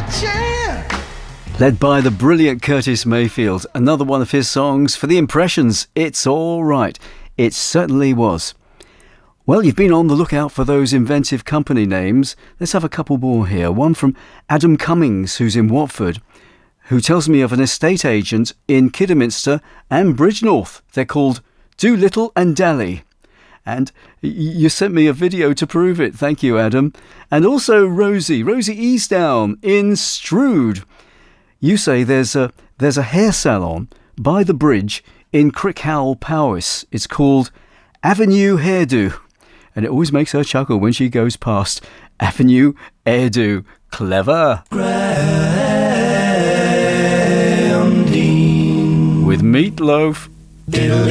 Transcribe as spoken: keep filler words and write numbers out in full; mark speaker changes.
Speaker 1: Led by the brilliant Curtis Mayfield, another one of his songs for the Impressions, It's All Right. It certainly was. Well, you've been on the lookout for those inventive company names. Let's have a couple more here. One from Adam Cummings, who's in Watford, who tells me of an estate agent in Kidderminster and Bridgnorth. They're called Doolittle and Daly. And you sent me a video to prove it. Thank you, Adam. And also Rosie, Rosie Eastdown in Strood. You say there's a there's a hair salon by the bridge in Crickhowell, Powys. It's called Avenue Hairdo. And it always makes her chuckle when she goes past. Avenue Hairdo. Clever. Graham Dean. With Meatloaf. Diddly.